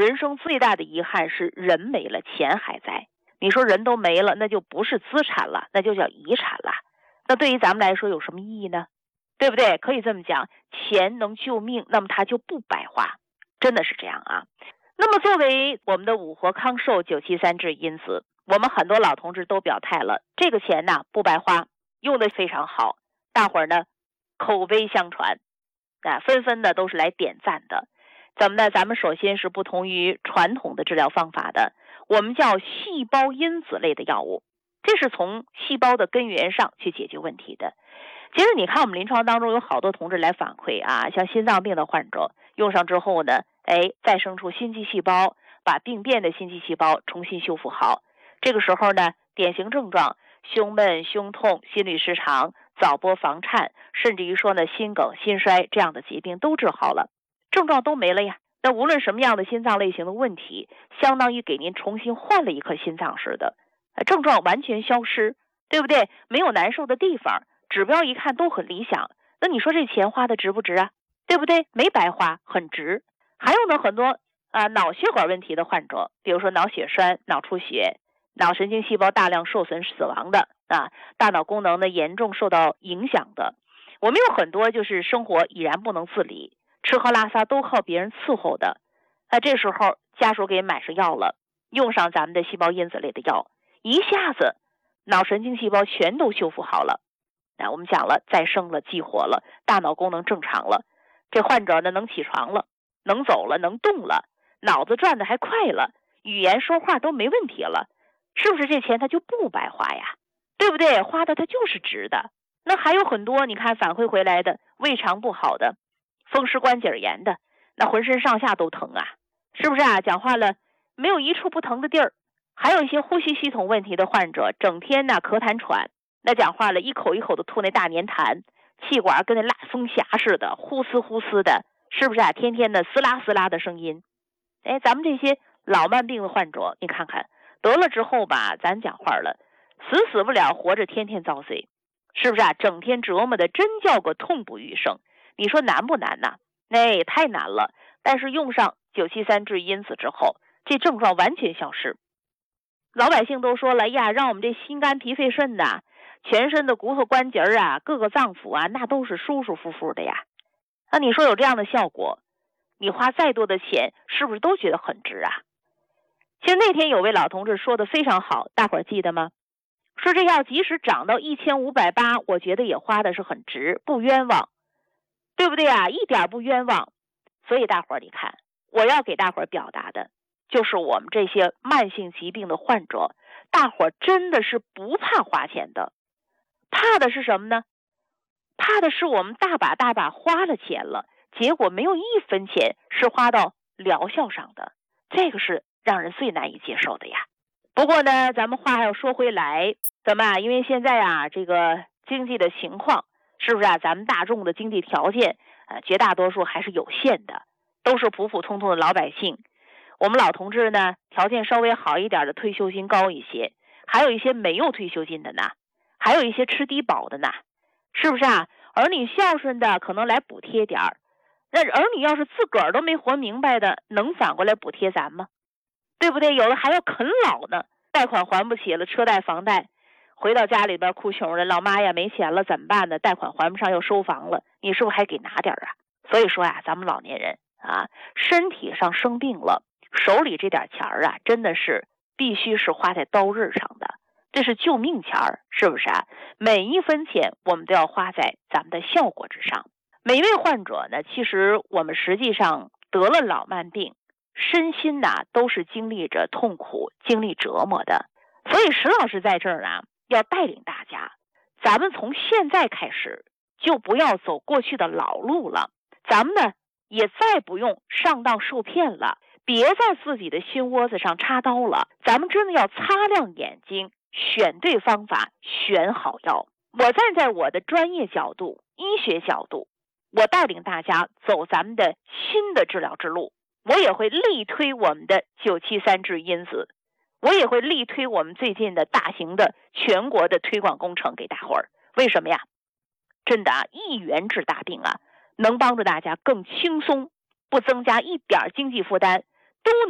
人生最大的遗憾是人没了，钱还在。你说人都没了，那就不是资产了，那就叫遗产了。那对于咱们来说有什么意义呢？对不对？可以这么讲，钱能救命，那么它就不白花，真的是这样啊。那么作为我们的五活康寿973治因子，我们很多老同志都表态了，这个钱呢不白花，用的非常好，大伙儿呢口碑相传纷纷的都是来点赞的。怎么呢？咱们首先是不同于传统的治疗方法的，我们叫细胞因子类的药物，这是从细胞的根源上去解决问题的。其实你看我们临床当中有好多同志来反馈啊，像心脏病的患者用上之后呢，再生出心肌细胞，把病变的心肌细胞重新修复好。这个时候呢，典型症状胸闷、胸痛、心律失常、早搏房颤，甚至于说呢心梗、心衰这样的疾病都治好了，症状都没了呀。那无论什么样的心脏类型的问题，相当于给您重新换了一颗心脏似的，症状完全消失，对不对？没有难受的地方，指标一看都很理想。那你说这钱花的值不值啊？对不对？没白花，很值。还有呢，很多脑血管问题的患者，比如说脑血栓、脑出血、脑神经细胞大量受损死亡的大脑功能呢严重受到影响的。我们有很多就是生活已然不能自理，吃喝拉撒都靠别人伺候的，这时候家属给买上药了，用上咱们的细胞因子类的药，一下子脑神经细胞全都修复好了。我们讲了，再生了，激活了，大脑功能正常了，这患者呢能起床了，能走了，能动了，脑子转的还快了，语言说话都没问题了，是不是这钱他就不白花呀？对不对？花的他就是值的。那还有很多你看反馈回来的胃肠不好的、风湿关节炎的，那浑身上下都疼啊，是不是啊？讲话了没有一处不疼的地儿。还有一些呼吸系统问题的患者，整天呢咳痰喘，那讲话了一口一口的吐那大粘痰，气管跟那拉风匣似的，呼嘶呼嘶的，是不是啊？天天的嘶啦嘶啦的声音。咱们这些老慢病的患者，你看看得了之后吧，咱讲话了死不了，活着天天遭罪，是不是啊？整天折磨的真叫个痛不欲生。你说难不难呐？那太难了。但是用上973治因子之后，这症状完全消失。老百姓都说了呀，让我们这心肝脾肺肾呐，全身的骨头关节啊，各个脏腑啊，那都是舒舒服服的呀。那你说有这样的效果，你花再多的钱是不是都觉得很值啊？其实那天有位老同志说的非常好，大伙儿记得吗？说这药即使涨到1580，我觉得也花的是很值，不冤枉，对不对啊？一点不冤枉。所以大伙儿你看，我要给大伙儿表达的就是我们这些慢性疾病的患者，大伙儿真的是不怕花钱的。怕的是什么呢？怕的是我们大把花了钱了，结果没有一分钱是花到疗效上的，这个是让人最难以接受的呀。不过呢，咱们话还要说回来，怎么因为现在啊这个经济的情况，是不是啊？咱们大众的经济条件绝大多数还是有限的，都是普普通通的老百姓。我们老同志呢，条件稍微好一点的退休金高一些，还有一些没有退休金的呢，还有一些吃低保的呢，是不是啊？儿女孝顺的可能来补贴点儿，那儿女要是自个儿都没活明白的，能反过来补贴咱吗？对不对？有的还要啃老呢，贷款还不起了，车贷房贷，回到家里边哭穷了，老妈呀没钱了怎么办呢？贷款还不上又收房了，你是不是还给拿点啊？所以说咱们老年人身体上生病了，手里这点钱啊，真的是必须是花在刀刃上的，这是救命钱，是不是啊？每一分钱我们都要花在咱们的效果之上。每一位患者呢，其实我们实际上得了老慢病，身心都是经历着痛苦、经历折磨的。所以石老师在这儿要带领大家，咱们从现在开始就不要走过去的老路了，咱们呢也再不用上当受骗了，别在自己的心窝子上插刀了，咱们真的要擦亮眼睛，选对方法，选好药。我站在我的专业角度、医学角度，我带领大家走咱们的新的治疗之路，我也会力推我们的973治因子，我也会力推我们最近的大型的全国的推广工程给大伙儿。为什么呀？真的1元治大病能帮助大家更轻松，不增加一点经济负担，都能